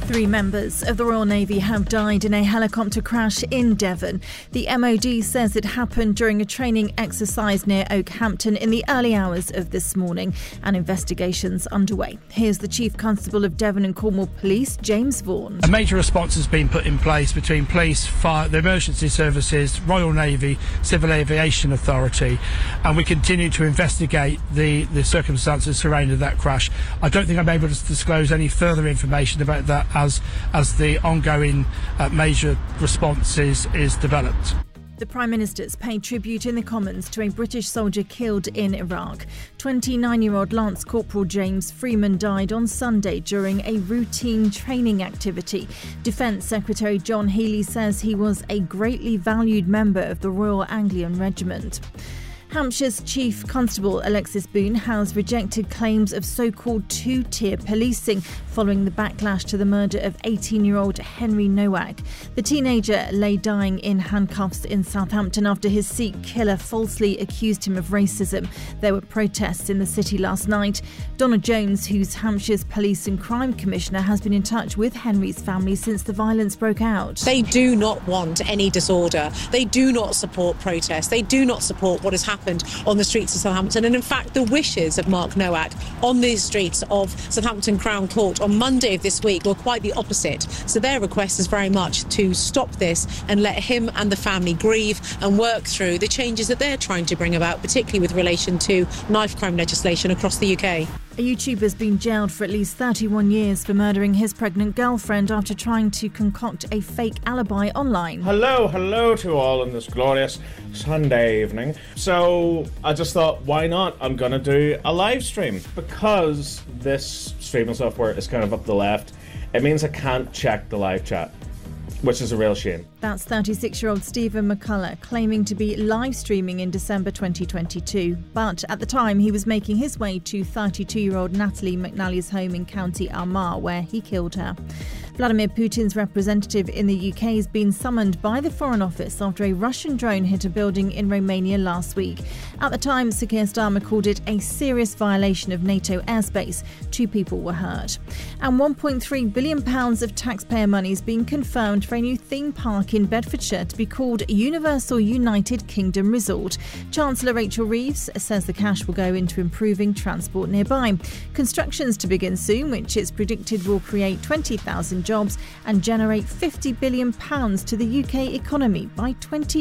3 members of the Royal Navy have died in a helicopter crash in Devon. The MOD says it happened during a training exercise near Oakhampton in the early hours of this morning, and investigations underway. Here's the Chief Constable of Devon and Cornwall Police, James Vaughan. A major response has been put in place between police, fire, the emergency services, Royal Navy, Civil Aviation Authority, and we continue to investigate the circumstances surrounding that crash. I don't think I'm able to disclose any further information about that as the ongoing major response is developed. The Prime Minister's paid tribute in the Commons to a British soldier killed in Iraq. 29-year-old Lance Corporal James Freeman died on Sunday during a routine training activity. Defence Secretary John Healey says he was a greatly valued member of the Royal Anglian Regiment. Hampshire's Chief Constable Alexis Boone has rejected claims of so-called two-tier policing following the backlash to the murder of 18-year-old Henry Nowak. The teenager lay dying in handcuffs in Southampton after his Sikh killer falsely accused him of racism. There were protests in the city last night. Donna Jones, who's Hampshire's Police and Crime Commissioner, has been in touch with Henry's family since the violence broke out. They do not want any disorder. They do not support protests. They do not support what has happened on the streets of Southampton. And in fact, the wishes of Mark Nowak on the streets of Southampton Crown Court on Monday of this week were quite the opposite. So their request is very much to stop this and let him and the family grieve and work through the changes that they're trying to bring about, particularly with relation to knife crime legislation across the UK. A YouTuber has been jailed for at least 31 years for murdering his pregnant girlfriend after trying to concoct a fake alibi online. Hello to all on this glorious Sunday evening. So I just thought, why not? I'm going to do a live stream. Because this streaming software is kind of up the left, it means I can't check the live chat, which is a real shame. That's 36-year-old Stephen McCullough claiming to be live streaming in December 2022. But at the time, he was making his way to 32-year-old Natalie McNally's home in County Armagh, where he killed her. Vladimir Putin's representative in the UK has been summoned by the Foreign Office after a Russian drone hit a building in Romania last week. At the time, Sir Keir Starmer called it a serious violation of NATO airspace. 2 people were hurt. And £1.3 billion of taxpayer money is being confirmed for a new theme park in Bedfordshire to be called Universal United Kingdom Resort. Chancellor Rachel Reeves says the cash will go into improving transport nearby. Construction's to begin soon, which it's predicted will create 20,000 jobs and generate £50 billion to the UK economy by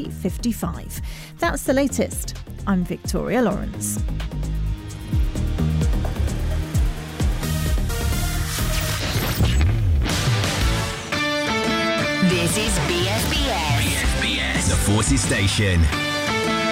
2055. That's the latest. I'm Victoria Lawrence. This is BFBS. The Forces Station.